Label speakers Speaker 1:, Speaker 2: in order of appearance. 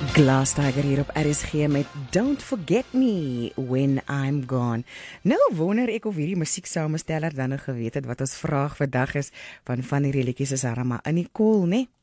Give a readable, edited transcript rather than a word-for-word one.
Speaker 1: Glass Tiger hier op RSG met Don't Forget Me When I'm Gone. Nou wonder ek of hierdie musieksamesteller dan nou geweet het wat ons vraag vandag is van die relletjies is Rama in die koel, né?